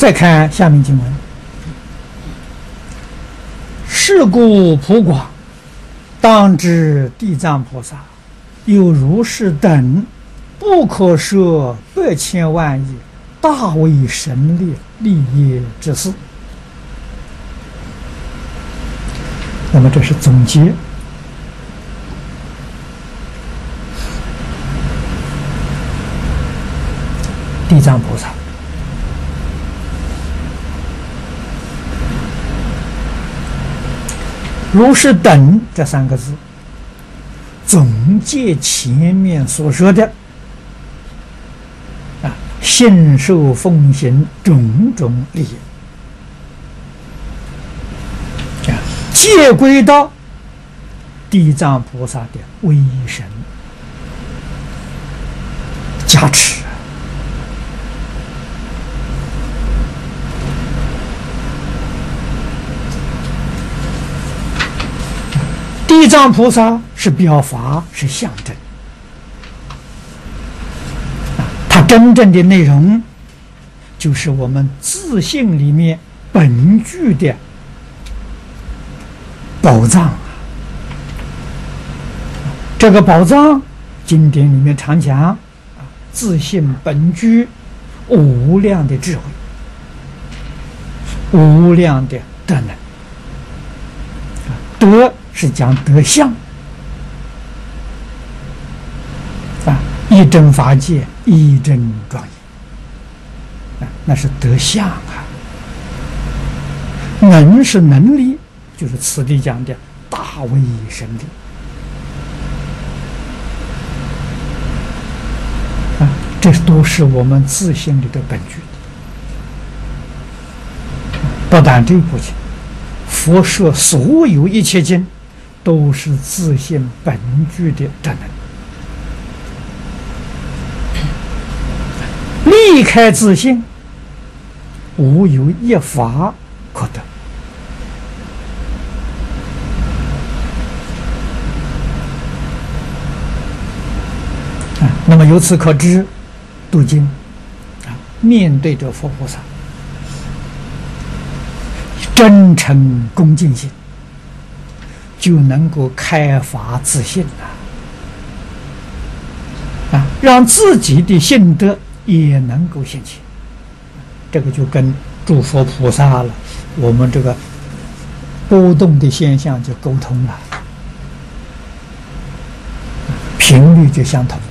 再看下面经文：是故普广，当知地藏菩萨有如是等不可说百千万亿大为神力利业之事。那么这是总结。地藏菩萨如是等这三个字，总结前面所说的信受奉行种种利益，皆归到地藏菩萨的威神加持。地藏菩萨是表法，是象征，它真正的内容就是我们自性里面本具的宝藏。这个宝藏，经典里面常讲，自性本具无量的智慧，无量的德能。德是讲德相一真法界，一真庄严那是德相能是能力，就是此地讲的大威神力这都是我们自性里的本具。不但这一部经，佛说所有一切经都是自性本具的德能，离开自性，无有一法可得。那么由此可知，读经面对着佛菩萨，真诚恭敬心，就能够开发自信让自己的性德也能够现起。这个就跟诸佛菩萨了，我们这个波动的现象就沟通了，频率就相同。